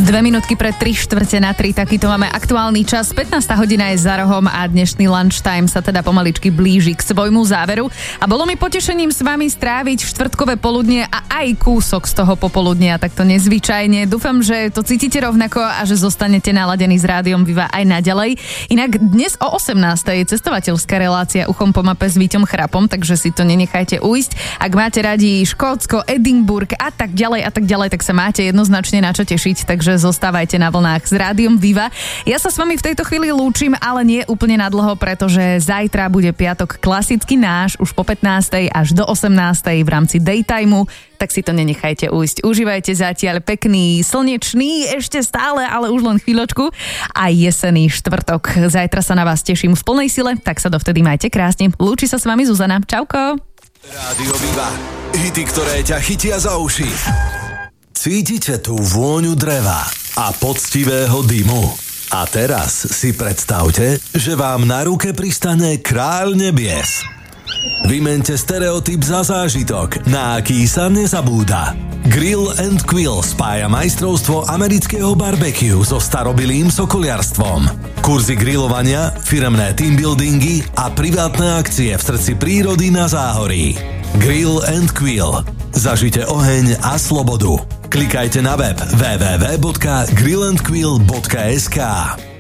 2 minútky pred 3:45, takýto máme aktuálny čas. 15. hodina je za rohom a dnešný lunchtime sa teda pomaličky blíži k svojmu záveru. A bolo mi potešením s vami stráviť štvrtkové poludnie a aj kúsok z toho popoludnia, takto nezvyčajne. Dúfam, že to cítite rovnako a že zostanete naladení s Rádiom Viva aj naďalej. Inak dnes o 18:00 je cestovateľská relácia Uchom po mape s Víťom Chrapom, takže si to nenechajte ujsť. Ak máte radi Škótsko, Edinburgh a tak ďalej, tak sa máte jednoznačne na čo tešiť, takže zostávajte na vlnách s Rádiom Viva. Ja sa s vami v tejto chvíli lúčim, ale nie úplne nadlho, pretože zajtra bude piatok klasicky náš, už po 15:00 až do 18:00 v rámci daytimeu, tak si to nenechajte ujsť. Užívajte zatiaľ pekný, slnečný, ešte stále, ale už len chvíľočku a jesenný štvrtok. Zajtra sa na vás teším v plnej sile, tak sa dovtedy majte krásne. Lúči sa s vami Zuzana. Čauko. Rádio Viva. Hity, ktoré ťa chytia za uši. Cítite tú vôňu dreva a poctivého dymu. A teraz si predstavte, že vám na ruke pristane kráľ nebies. Vymente stereotyp za zážitok, na aký sa nezabúda. Grill & Quill spája majstrovstvo amerického barbecue so starobilým sokoliarstvom. Kurzy grilovania, firemné teambuildingy a privátne akcie v srdci prírody na Záhorí. Grill & Quill. Zažite oheň a slobodu. Klikajte na web www.grillandquill.sk.